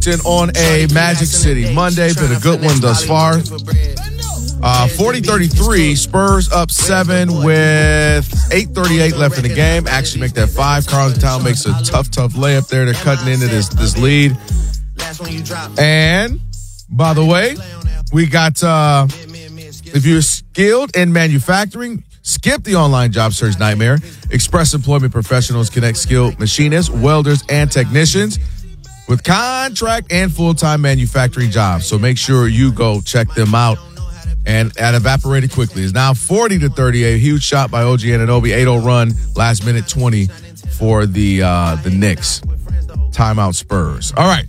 locked in on a Magic City Monday. Been a good one thus far. 40-33, Spurs up 7 with 8:38 left in the game. Actually make that 5. Carlton makes a tough layup there. They're cutting into this lead. And, by the way, we got, if you're skilled in manufacturing, skip the online job search nightmare. Express Employment Professionals connect skilled machinists, welders, and technicians with contract and full-time manufacturing jobs. So make sure you go check them out. And that evaporated quickly. It's now 40-38. Huge shot by OG Anunoby. 8-0 run. Last minute 20 for the Knicks. Timeout Spurs. All right.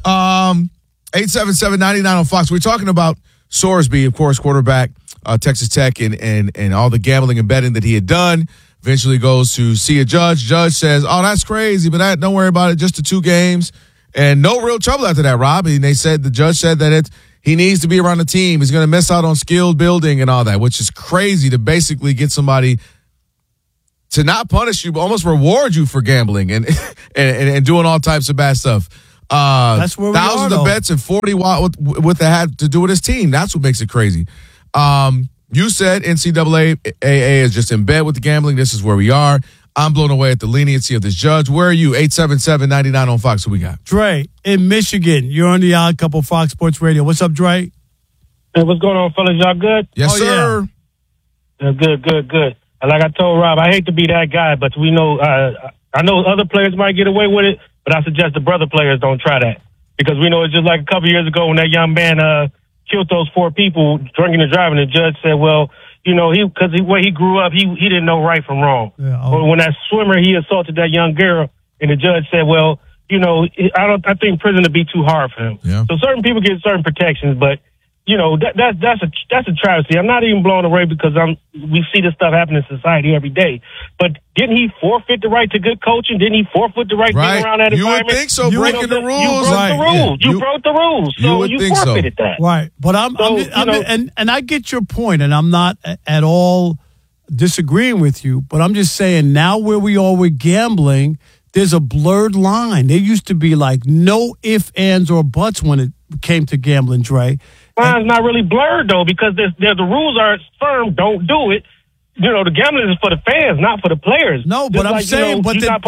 877-99 on Fox. We're talking about Sorsby, of course, quarterback, Texas Tech, and all the gambling and betting that he had done. Eventually goes to see a judge. Judge says, "Oh, that's crazy, but don't worry about it. Just the 2 games." And no real trouble after that, Rob. And the judge said that he needs to be around the team. He's going to miss out on skilled building and all that, which is crazy to basically get somebody to not punish you, but almost reward you for gambling and doing all types of bad stuff. That's where we thousands are, of bets and 40 with the had to do with his team. That's what makes it crazy. You said NCAA is just in bed with the gambling. This is where we are. I'm blown away at the leniency of this judge. Where are you? 877-99 on Fox. Who we got? Dre, in Michigan. You're on the Odd Couple Fox Sports Radio. What's up, Dre? Hey, what's going on, fellas? Y'all good? Yes, sir. Yeah. Good. And like I told Rob, I hate to be that guy, but we know, I know other players might get away with it, but I suggest the brother players don't try that. Because we know it's just like a couple years ago when that young man killed those 4 people drinking and driving. The judge said, well, you know, because where he grew up, he didn't know right from wrong. Yeah, But when that swimmer, he assaulted that young girl, and the judge said, well, you know, I think prison would be too hard for him. Yeah. So certain people get certain protections, but you know, that's a travesty. I'm not even blown away because we see this stuff happen in society every day. But didn't he forfeit the right to good coaching? Didn't he forfeit the right to be around that you environment? Would think so. Breaking the rules. You broke the rules. You broke the rules. So you forfeited that. Right. But and I get your point, and I'm not at all disagreeing with you, but I'm just saying now where we are with gambling, there's a blurred line. There used to be like no ifs, ands, or buts when it came to gambling, Dre. Line's not really blurred, though, because the rules are firm, don't do it. You know, the gambling is for the fans, not for the players. No, but I'm saying,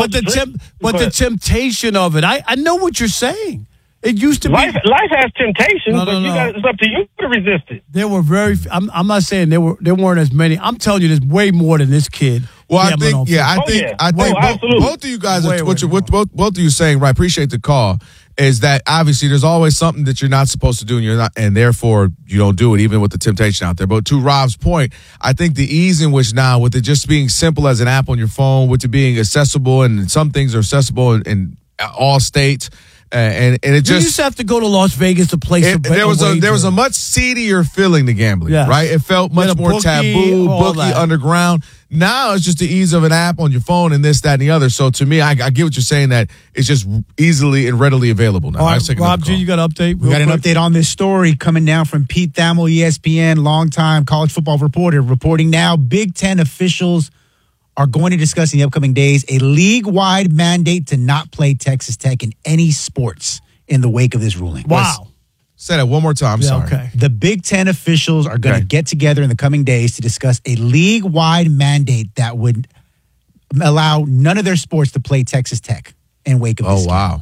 the temptation of it. I know what you're saying. It used to be. Life has temptation, it's up to you to resist it. There were I'm not saying there weren't as many. I'm telling you, there's way more than this kid. Well, I think both of you guys, both of you saying, right, appreciate the call, is that obviously there's always something that you're not supposed to do and therefore you don't do it, even with the temptation out there. But to Rob's point, I think the ease in which now, with it just being simple as an app on your phone, with it being accessible, and some things are accessible in all states, and it just, you used to have to go to Las Vegas to place there was a much seedier feeling to gambling, right? It felt much more taboo, bookie, underground. Now it's just the ease of an app on your phone and this, that, and the other. So to me, I get what you're saying, that it's just easily and readily available now. All right, Rob G, you got an update? We got an update on this story coming down from Pete Thamel, ESPN, longtime college football reporter, reporting now Big Ten officials are going to discuss in the upcoming days a league-wide mandate to not play Texas Tech in any sports in the wake of this ruling. Wow. Say that one more time. Sorry. Okay. The Big Ten officials are going to get together in the coming days to discuss a league-wide mandate that would allow none of their sports to play Texas Tech in wake of this. Oh, wow.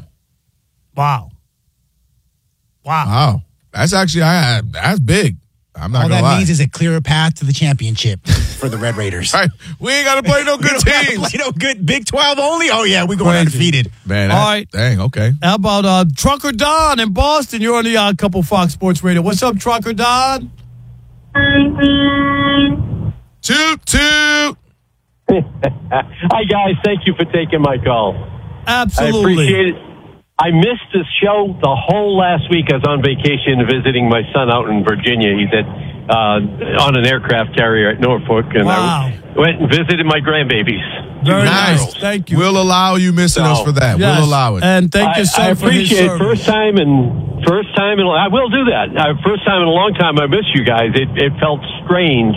Wow. That's actually, that's big. I'm not All gonna that lie. means is a clearer path to the championship for the Red Raiders. Right. We ain't got to play no good teams. Play no good Big 12 only? Oh, yeah, we're going undefeated. Man, all right. Dang, okay. How about Trucker Don in Boston? You're on the Odd Couple Fox Sports Radio. What's up, Trucker Don? Toot, toot. Hi, guys. Thank you for taking my call. Absolutely. I appreciate it. I missed this show the whole last week. I was on vacation visiting my son out in Virginia. He's on an aircraft carrier at Norfolk, and I went and visited my grandbabies. Very nice. Thank you. We'll allow you missing us for that. Yes. We'll allow it. And thank you so much. I appreciate it. First time in I will do that. First time in a long time I miss you guys. It felt strange.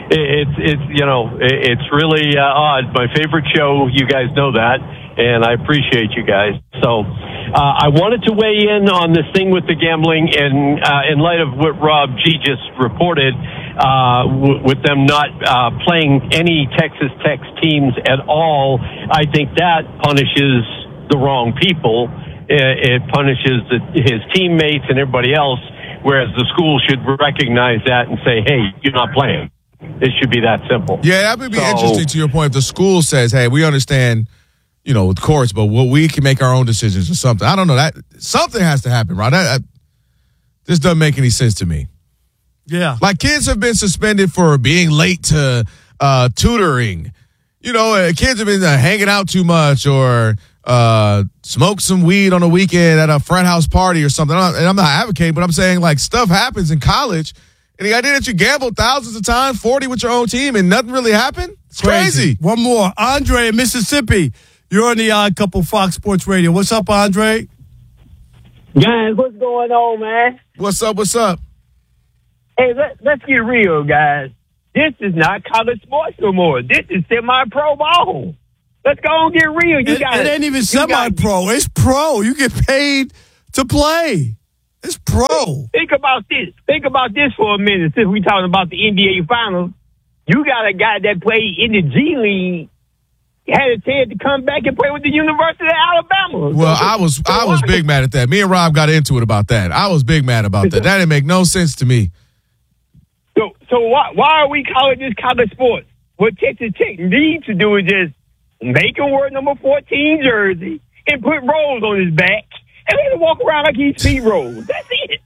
it's really odd. My favorite show, you guys know that, and I appreciate you guys. So I wanted to weigh in on this thing with the gambling, and in light of what Rob G just reported, with them not playing any Texas Tech teams at all, I think that punishes the wrong people. It punishes his teammates and everybody else, whereas the school should recognize that and say, hey, you're not playing. It should be that simple. Yeah, that would be interesting to your point. If the school says, hey, we understand, with courts, but we can make our own decisions or something. I don't know. That something has to happen, right? This doesn't make any sense to me. Yeah. Like kids have been suspended for being late to tutoring. Kids have been hanging out too much or smoke some weed on a weekend at a frat house party or something. And I'm not advocating, but I'm saying like stuff happens in college. And the idea that you gambled thousands of times, 40 with your own team, and nothing really happened? It's crazy. One more. Andre in Mississippi. You're on the Odd Couple Fox Sports Radio. What's up, Andre? Guys, what's going on, man? What's up? Hey, let's get real, guys. This is not college sports no more. This is semi-pro ball. Let's go and get real. It ain't even semi-pro. It's pro. You get paid to play. It's pro. Think about this. Think about this for a minute. Since we're talking about the NBA Finals, you got a guy that played in the G League, had a chance to come back and play with the University of Alabama. Well, I was big mad at that. Me and Rob got into it about that. I was big mad about that. That didn't make no sense to me. So why are we calling this college sports? What Texas Tech needs to do is just make him wear number 14 jersey and put rolls on his back. And let him walk around like he's Pete Rose. That's it.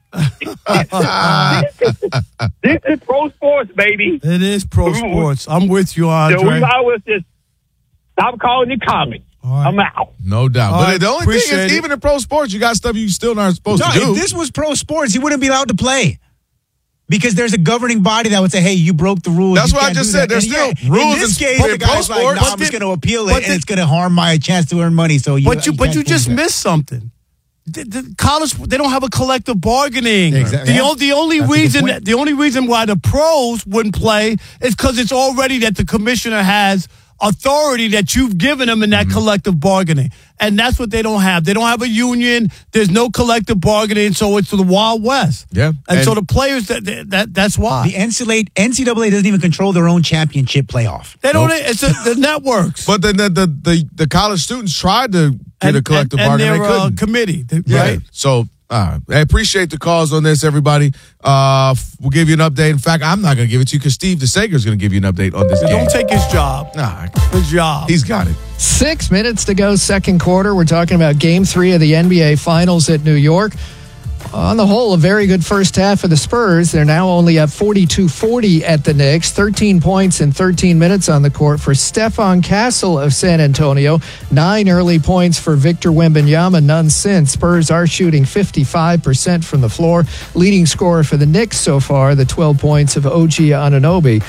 This is pro sports, baby. It is pro sports. I'm with you, Andre. So we always just stop calling it college. Right. I'm out. No doubt. All but right, the only thing is, even in pro sports, you got stuff you still aren't supposed to do. If this was pro sports, he wouldn't be allowed to play. Because there's a governing body that would say, hey, you broke the rules. That's what I just said. There's still rules in this case. The guy's like, no, I'm just going to appeal it, and it's going to harm my chance to earn money. So But you just missed something. The college, they don't have a collective bargaining. Exactly. The only reason why the pros wouldn't play is because it's already that the commissioner has authority that you've given them in that collective bargaining. And that's what they don't have. They don't have a union. There's no collective bargaining, so it's the Wild West. Yeah. And so the players, that's why. The NCAA doesn't even control their own championship playoff. They don't. It's the networks. But then the college students tried to get a collective bargaining. And they couldn't. Committee, right? So I appreciate the calls on this, everybody. We'll give you an update. In fact, I'm not going to give it to you because Steve DeSager is going to give you an update on this game. Don't take his job. Nah, his job. He's got it. 6 minutes to go, second quarter. We're talking about Game 3 of the NBA Finals at New York. On the whole, a very good first half for the Spurs. They're now only up 42-40 at the Knicks. 13 points in 13 minutes on the court for Stephon Castle of San Antonio. 9 early points for Victor Wembanyama, none since. Spurs are shooting 55% from the floor. Leading scorer for the Knicks so far, the 12 points of OG Anunoby.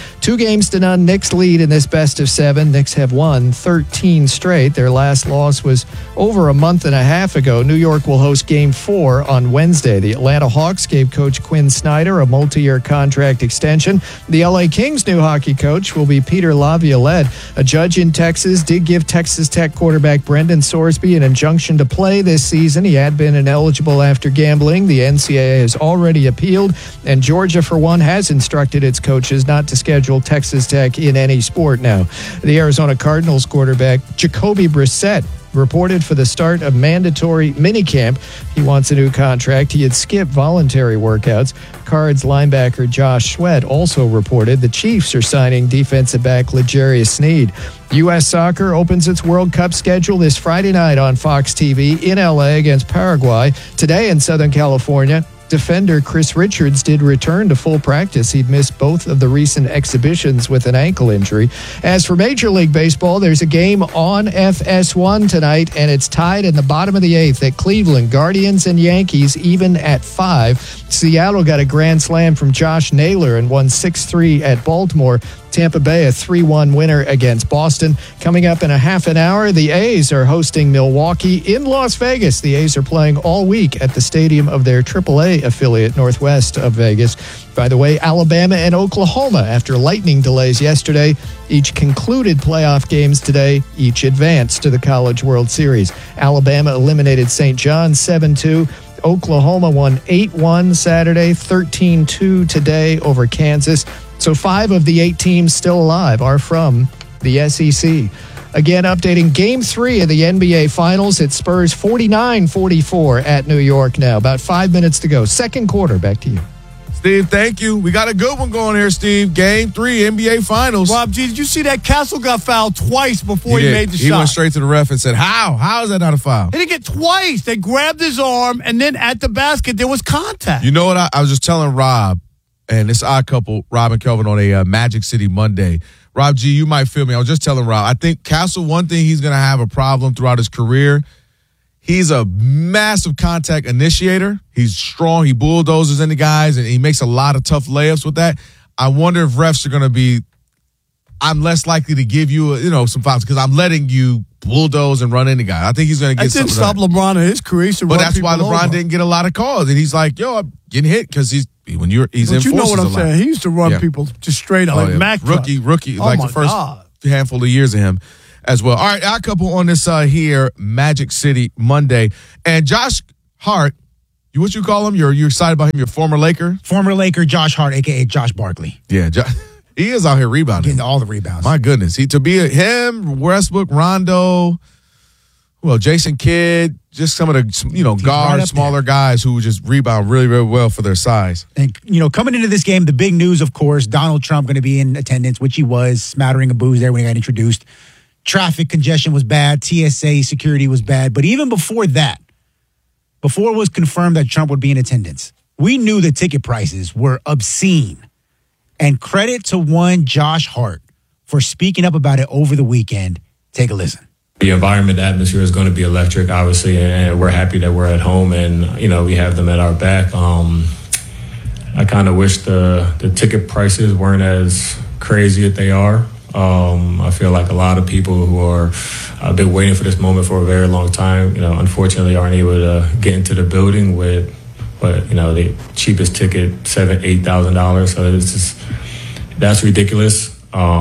2-0 Knicks lead in this best of 7. Knicks have won 13 straight. Their last loss was over a month and a half ago. New York will host Game 4 on Wednesday. The Atlanta Hawks gave Coach Quinn Snyder a multi-year contract extension. The LA Kings' new hockey coach will be Peter Laviolette. A judge in Texas did give Texas Tech quarterback Brendan Sorsby an injunction to play this season. He had been ineligible after gambling. The NCAA has already appealed, and Georgia, for one, has instructed its coaches not to schedule Texas Tech in any sport now. The Arizona Cardinals quarterback Jacoby Brissett reported for the start of mandatory minicamp. He wants a new contract. He had skipped voluntary workouts. Cards linebacker Josh Sweat also reported the Chiefs are signing defensive back L'Jarius Sneed. U.S. Soccer opens its World Cup schedule this Friday night on Fox TV in L.A. against Paraguay. Today in Southern California, defender Chris Richards did return to full practice. He'd missed both of the recent exhibitions with an ankle injury. As for Major League Baseball, there's a game on FS1 tonight, and it's tied in the bottom of the 8th at Cleveland. Guardians and Yankees even at 5. Seattle got a grand slam from Josh Naylor and won 6-3 at Baltimore. Tampa Bay a 3-1 winner against Boston. Coming up in a half an hour, the A's are hosting Milwaukee in Las Vegas. The A's are playing all week at the stadium of their AAA affiliate northwest of Vegas. By the way, Alabama and Oklahoma, after lightning delays yesterday, each concluded playoff games today, each advanced to the College World Series. Alabama eliminated St. John's 7-2. Oklahoma won 8-1 Saturday, 13-2 today over Kansas. So 5 of the 8 teams still alive are from the SEC. Again, updating Game 3 of the NBA Finals. It's Spurs 49-44 at New York now. About 5 minutes to go. Second quarter, back to you. Steve, thank you. We got a good one going here, Steve. Game 3, NBA Finals. Rob G, did you see that Castle got fouled twice before he made the shot? He went straight to the ref and said, how? How is that not a foul? He didn't get twice. They grabbed his arm, and then at the basket, there was contact. You know what? I was just telling Rob, and this odd couple, Rob and Kelvin, on a Magic City Monday. Rob G, you might feel me. I was just telling Rob, I think Castle, one thing he's going to have a problem throughout his career, he's a massive contact initiator. He's strong. He bulldozes into guys, and he makes a lot of tough layups with that. I wonder if refs are going to be, I'm less likely to give you, some fouls because I'm letting you bulldoze and run into guys. I think he's going to get something. That didn't stop LeBron in his career. But that's why LeBron didn't get a lot of calls. And he's like, I'm getting hit because he's in. You know what I'm saying? He used to run people just straight out Mac. Rookie, like the first handful of years of him as well. All right, our couple on this here Magic City Monday. And Josh Hart, what you call him? You're excited about him? Your former Laker? Former Laker Josh Hart, a.k.a. Josh Barkley. Yeah, he is out here rebounding. Getting all the rebounds. My goodness. Him, Westbrook, Rondo, Jason Kidd, just some of the, guards, smaller guys who just rebound really, really well for their size. And, coming into this game, the big news, of course, Donald Trump going to be in attendance, which he was, smattering of booze there when he got introduced. Traffic congestion was bad. TSA security was bad. But even before that, before it was confirmed that Trump would be in attendance, we knew the ticket prices were obscene. And credit to one Josh Hart for speaking up about it over the weekend. Take a listen. The environment, the atmosphere is going to be electric, obviously, and we're happy that we're at home and, we have them at our back. I kind of wish the ticket prices weren't as crazy as they are. I feel like a lot of people who have been waiting for this moment for a very long time, unfortunately aren't able to get into the building with, the cheapest ticket, $7,000, $8,000. So it's just, that's ridiculous.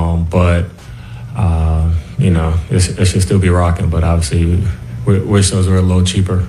It should still be rocking, but obviously we wish those were a little cheaper.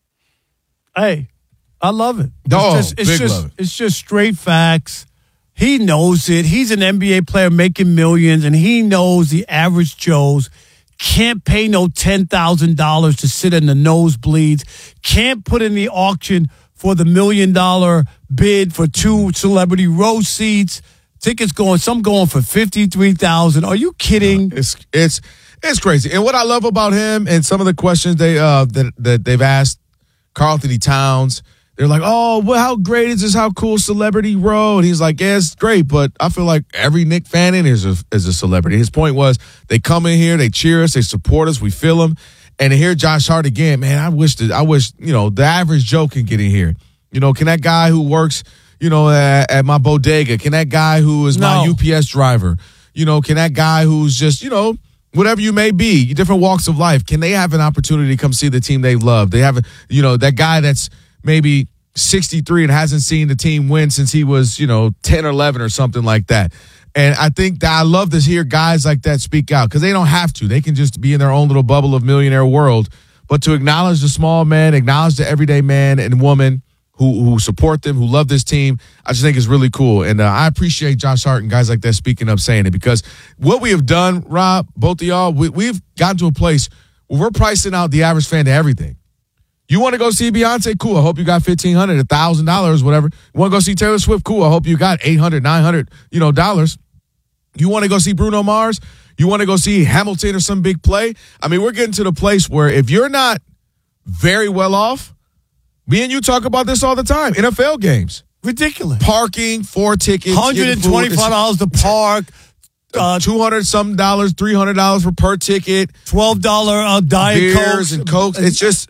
Hey, I love it. It's just straight facts. He knows it. He's an NBA player making millions, and he knows the average Joes can't pay no $10,000 to sit in the nosebleeds, can't put in the auction for the $1 million bid for 2 celebrity row seats. Tickets some going for $53,000. Are you kidding? It's crazy. And what I love about him and some of the questions that they've asked Karl Anthony Towns, they're like, oh, well, how great is this? How cool Celebrity Row? And he's like, yeah, it's great, but I feel like every Knick fan in here is a celebrity. His point was they come in here, they cheer us, they support us, we feel them. And to hear Josh Hart again, man, I wish the average Joe can get in here. Can that guy who works, at my bodega, can that guy who is my UPS driver, can that guy who's just, whatever you may be, different walks of life, can they have an opportunity to come see the team they love? They have, that guy that's maybe 63 and hasn't seen the team win since he was, 10 or 11 or something like that. And I think that I love to hear guys like that speak out because they don't have to. They can just be in their own little bubble of millionaire world. But to acknowledge the small man, acknowledge the everyday man and woman who support them, who love this team, I just think it's really cool. And I appreciate Josh Hart and guys like that speaking up, saying it, because what we have done, Rob, both of y'all, we've gotten to a place where we're pricing out the average fan to everything. You want to go see Beyonce? Cool. I hope you got $1,500, $1,000, whatever. You want to go see Taylor Swift? Cool. I hope you got $800, $900, dollars. You want to go see Bruno Mars? You want to go see Hamilton or some big play? I mean, we're getting to the place where if you're not very well off, me and you talk about this all the time. NFL games. Ridiculous. Parking, 4 tickets. $125 to park. $200-something, $300 per ticket. $12 Diet beers Coke. and Cokes. It's just,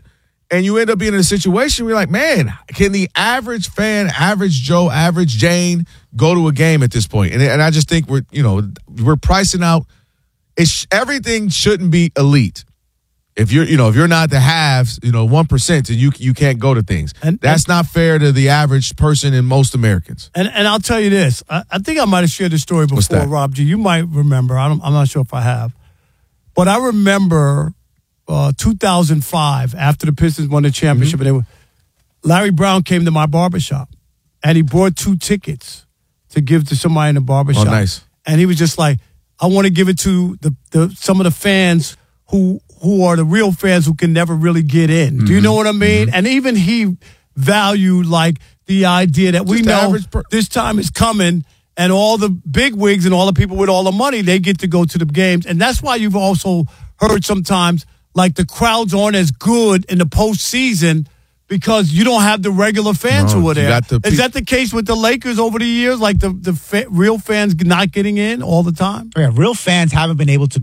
And you end up being in a situation where you're like, man, can the average fan, average Joe, average Jane go to a game at this point? And I just think we're pricing out. Everything shouldn't be elite. If you're not the haves, 1%, and you can't go to things. That's not fair to the average person and most Americans. And I'll tell you this. I think I might have shared this story before, Rob G. You might remember. I'm not sure if I have. But I remember 2005, after the Pistons won the championship, and Larry Brown came to my barbershop, and he brought 2 tickets to give to somebody in the barbershop. Oh, nice. And he was just like, I want to give it to some of the fans who are the real fans who can never really get in. Do you know what I mean? And even he valued like the idea that we know this time is coming, and all the big wigs and all the people with all the money, they get to go to the games. And that's why you've also heard sometimes like the crowds aren't as good in the postseason because you don't have the regular fans who are there. Is that the case with the Lakers over the years? Like the real fans not getting in all the time? Yeah, real fans haven't been able to,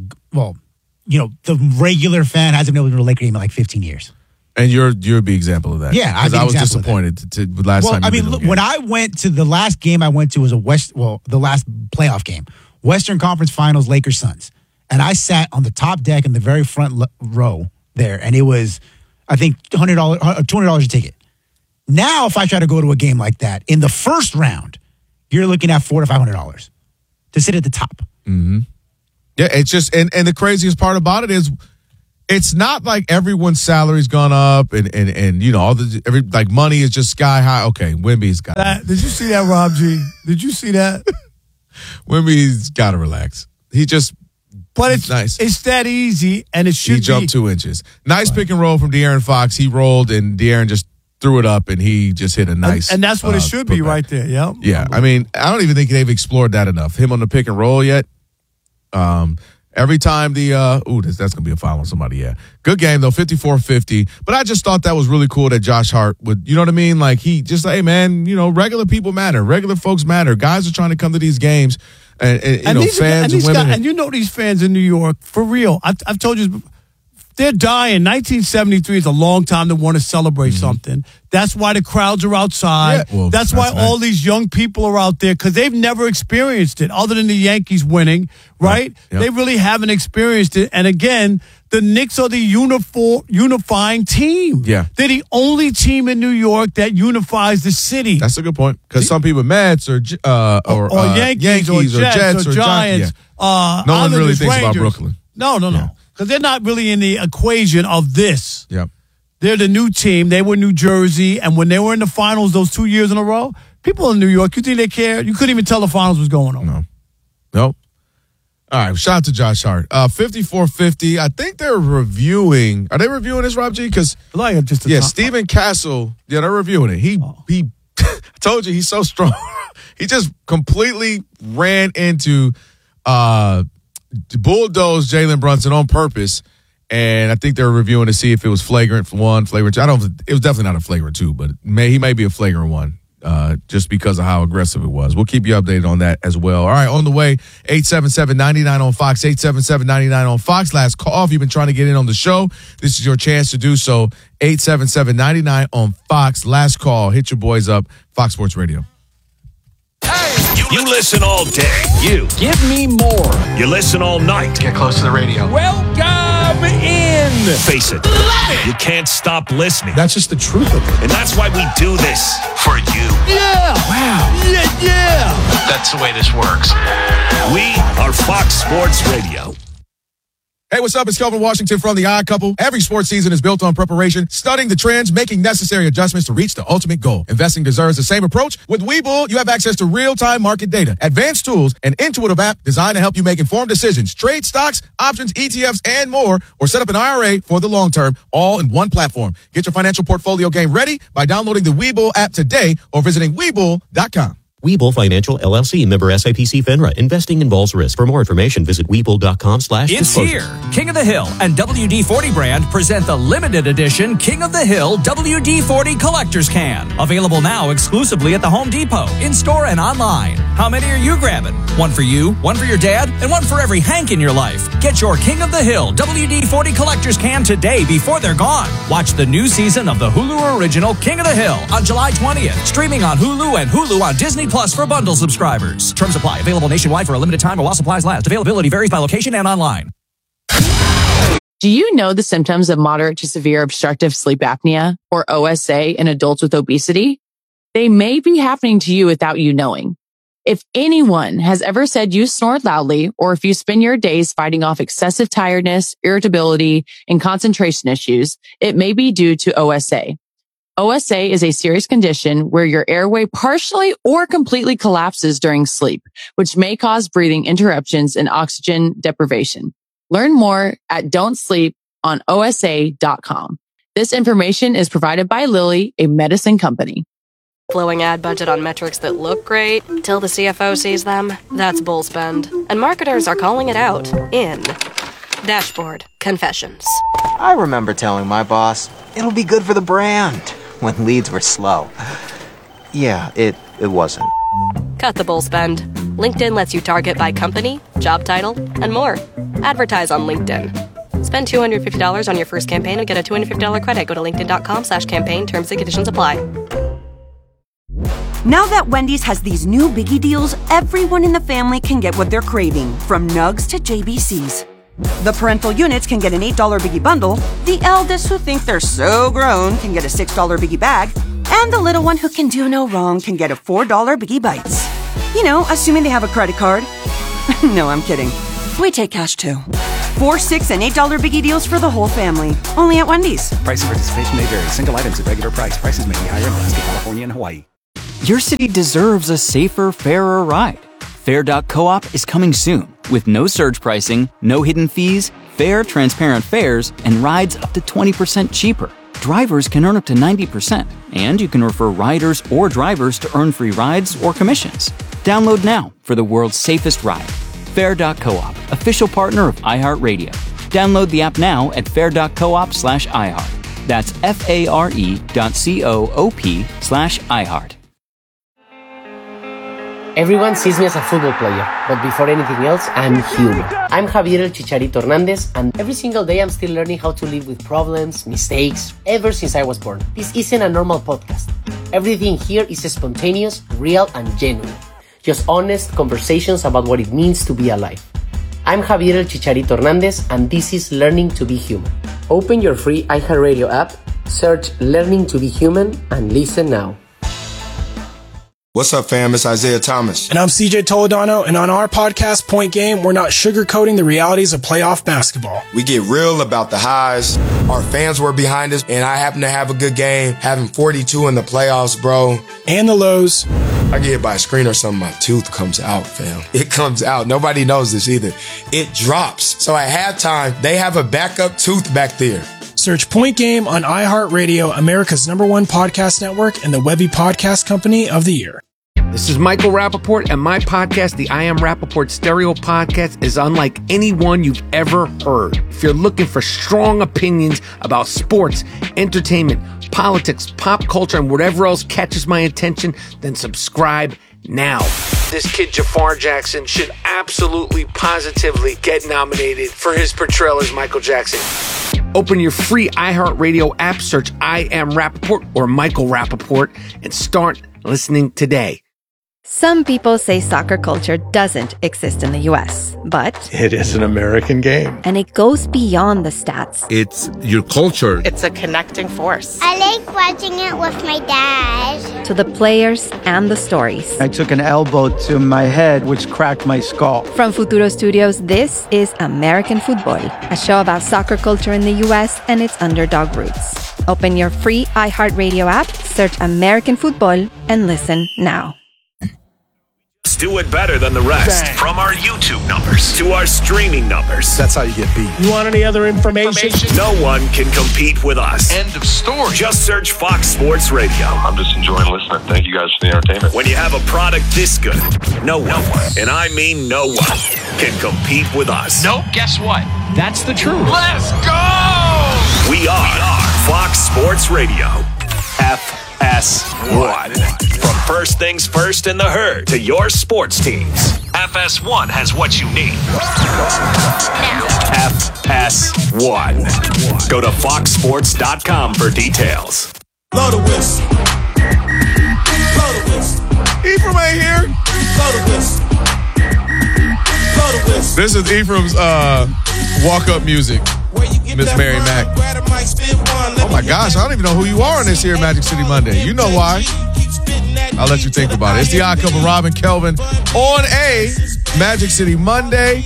the regular fan hasn't been able to go to a Laker game in like 15 years. And you're a big example of that. Yeah, because I was disappointed last time. When I went to the last game I went to was the last playoff game, Western Conference Finals, Lakers Suns, and I sat on the top deck in the very front row there, and it was, I think, $200 a ticket. Now, if I try to go to a game like that in the first round, you're looking at $400 to $500 to sit at the top. Mm-hmm. Yeah, it's just, and the craziest part about it is, it's not like everyone's salary's gone up and all money is just sky high. Okay, Wemby's got that. Did you see that, Rob G? Did you see that? Wemby's got to relax. But it's nice. It's that easy, and it should be. He jumped 2 inches. Nice pick and roll from De'Aaron Fox. He rolled, and De'Aaron just threw it up, and he just hit a nice. And that's what it should be right there. Yeah. Yeah. I mean, I don't even think they've explored that enough. Him on the pick and roll yet. Every time that's going to be a foul on somebody, yeah. Good game, though, 54-50. But I just thought that was really cool that Josh Hart would, you know what I mean? Like, he just, hey, man, regular people matter. Regular folks matter. Guys are trying to come to these games, and fans and women. And these fans in New York, for real, I've told you, they're dying. 1973 is a long time to want to celebrate something. That's why the crowds are outside. Yeah, that's why all these young people are out there, because they've never experienced it other than the Yankees winning, right? Yep. They really haven't experienced it. And again, the Knicks are the unifying team. Yeah. They're the only team in New York that unifies the city. That's a good point, because some people Mets or Yankees or Jets or Giants. No one really thinks about Brooklyn. No. Because they're not really in the equation of this. Yep. They're the new team. They were New Jersey. And when they were in the finals those 2 years in a row, people in New York, you think they cared? You couldn't even tell the finals was going on. No. All right. Shout out to Josh Hart. 54-50. I think they're reviewing. Are they reviewing this, Rob G? Because Stephen Castle. Yeah, they're reviewing it. He I told you, he's so strong. He just completely ran into bulldozed Jalen Brunson on purpose, and I think they're reviewing to see if it was flagrant for 1, flagrant 2. It was definitely not a flagrant 2, but he may be a flagrant 1, just because of how aggressive it was. We'll keep you updated on that as well. All right, on the way, 877-99 on Fox, 877-99 on Fox. Last call if you've been trying to get in on the show. This is your chance to do so. 877-99 on Fox. Last call. Hit your boys up. Fox Sports Radio. You listen all day. You give me more. You listen all night. Get close to the radio. Welcome in. Face it. You can't stop listening. That's just the truth of it. And that's why we do this for you. Yeah. Wow. Yeah. That's the way this works. We are Fox Sports Radio. Hey, what's up? It's Kelvin Washington from The Odd Couple. Every sports season is built on preparation, studying the trends, making necessary adjustments to reach the ultimate goal. Investing deserves the same approach. With Webull, you have access to real-time market data, advanced tools, an intuitive app designed to help you make informed decisions, trade stocks, options, ETFs, and more, or set up an IRA for the long term, all in one platform. Get your financial portfolio game ready by downloading the Webull app today or visiting Webull.com. Webull Financial, LLC, member SIPC FINRA. Investing involves risk. For more information, visit Webull.com/disclosure. It's here. King of the Hill and WD-40 brand present the limited edition King of the Hill WD-40 Collector's Can. Available now exclusively at the Home Depot, in-store and online. How many are you grabbing? One for you, one for your dad, and one for every Hank in your life. Get your King of the Hill WD-40 Collector's Can today before they're gone. Watch the new season of the Hulu original King of the Hill on July 20th. Streaming on Hulu and Hulu on Disney Plus for bundle subscribers. Terms apply. Available nationwide for a limited time or while supplies last. Availability varies by location and online. Do you know the symptoms of moderate to severe obstructive sleep apnea, or OSA, in adults with obesity? They may be happening to you without you knowing. If anyone has ever said you snore loudly, or if you spend your days fighting off excessive tiredness, irritability, and concentration issues, it may be due to OSA. OSA is a serious condition where your airway partially or completely collapses during sleep, which may cause breathing interruptions and oxygen deprivation. Learn more at don'tsleeponosa.com. This information is provided by Lilly, a medicine company. Blowing ad budget on metrics that look great till the CFO sees them. That's bull spend. And marketers are calling it out in Dashboard Confessions. I remember telling my boss, it'll be good for the brand, when leads were slow. Yeah, it wasn't. Cut the bull spend. LinkedIn lets you target by company, job title, and more. Advertise on LinkedIn. Spend $250 on your first campaign and get a $250 credit. Go to linkedin.com/campaign. Terms and conditions apply. Now that Wendy's has these new biggie deals, everyone in the family can get what they're craving, from nugs to JBCs. The parental units can get an $8 biggie bundle, the eldest who think they're so grown can get a $6 biggie bag, and the little one who can do no wrong can get a $4 biggie bites. You know, assuming they have a credit card. No, I'm kidding. We take cash too. 4, 6, and $8 biggie deals for the whole family. Only at Wendy's. Price and participation may vary. Single items at regular price. Prices may be higher in Alaska, California, and Hawaii. Your city deserves a safer, fairer ride. Fare.coop is coming soon with no surge pricing, no hidden fees, fair, transparent fares, and rides up to 20% cheaper. Drivers can earn up to 90%, and you can refer riders or drivers to earn free rides or commissions. Download now for the world's safest ride. Fare.coop, official partner of iHeartRadio. Download the app now at fare.coop/iHeart. That's FARE.coop/iHeart. Everyone sees me as a football player, but before anything else, I'm human. I'm Javier El Chicharito Hernández, and every single day I'm still learning how to live with problems, mistakes, ever since I was born. This isn't a normal podcast. Everything here is spontaneous, real, and genuine. Just honest conversations about what it means to be alive. I'm Javier El Chicharito Hernández, and this is Learning to be Human. Open your free iHeartRadio app, search Learning to be Human, and listen now. What's up, fam? It's Isaiah Thomas. And I'm CJ Toledano, and on our podcast, Point Game, we're not sugarcoating the realities of playoff basketball. We get real about the highs. Our fans were behind us, and I happen to have a good game, having 42 in the playoffs, bro. And the lows. I get hit by a screen or something, my tooth comes out, fam. It comes out. Nobody knows this either. It drops. So at halftime, they have a backup tooth back there. Search Point Game on iHeartRadio, America's #1 podcast network, and the Webby Podcast Company of the Year. This is Michael Rappaport, and my podcast, the I Am Rappaport Stereo Podcast, is unlike any one you've ever heard. If you're looking for strong opinions about sports, entertainment, politics, pop culture, and whatever else catches my attention, then subscribe now. This kid Jafar Jackson should absolutely, positively get nominated for his portrayal as Michael Jackson. Open your free iHeartRadio app, search I Am Rappaport or Michael Rappaport, and start listening today. Some people say soccer culture doesn't exist in the U.S., but it is an American game. And it goes beyond the stats. It's your culture. It's a connecting force. I like watching it with my dad. To the players and the stories. I took an elbow to my head, which cracked my skull. From Futuro Studios, this is American Football, a show about soccer culture in the U.S. and its underdog roots. Open your free iHeartRadio app, search American Football, and listen now. Do it better than the rest. Bang. From our YouTube numbers to our streaming numbers. That's how you get beat. You want any other information? No one can compete with us. End of story. Just search Fox Sports Radio. I'm just enjoying listening. Thank you guys for the entertainment. When you have a product this good, no one, and I mean no one, can compete with us. Nope, guess what? That's the truth. Let's go! We are Fox Sports Radio. FS1. From First Things First in the Herd to your sports teams, FS1 has what you need. Now, FS1. Go to foxsports.com for details. Blow the whistle. Blow the whistle. Ephraim ain't here. Blow the whistle. Blow the whistle. This is Ephraim's walk-up music, Miss Mary Mack. Oh, my gosh. I don't even know who you are on this here Magic City Monday. You know why. I'll let you think about it. It's the Odd Couple, Rob and Kelvin, on a Magic City Monday.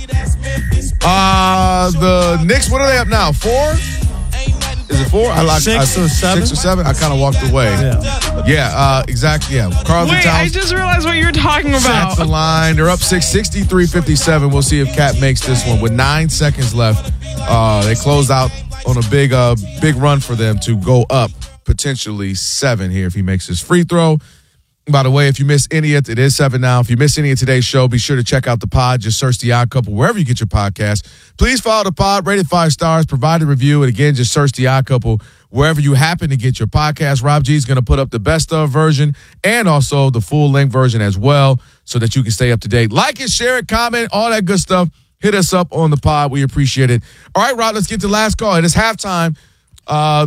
The Knicks, what are they up now? 4? Is it 4? I like 6 or 7. 6 or 7. I kind of walked away. Yeah, exactly. Yeah, Carlton Wait, Towns. I just realized what you were talking about. That's the line. They're up 63-57. We'll see if Cat makes this one with 9 seconds left. They closed out on a big run for them to go up potentially 7 here if he makes his free throw. By the way, if you miss any of it is 7 now. If you miss any of today's show, be sure to check out the pod. Just search The Odd Couple wherever you get your podcast. Please follow the pod, rate it 5 stars, provide a review, and again, just search The Odd Couple wherever you happen to get your podcast. Rob G is going to put up the best of version and also the full-length version as well so that you can stay up to date. Like it, share it, comment, all that good stuff. Hit us up on the pod. We appreciate it. All right, Rob, let's get to the last call. It is halftime.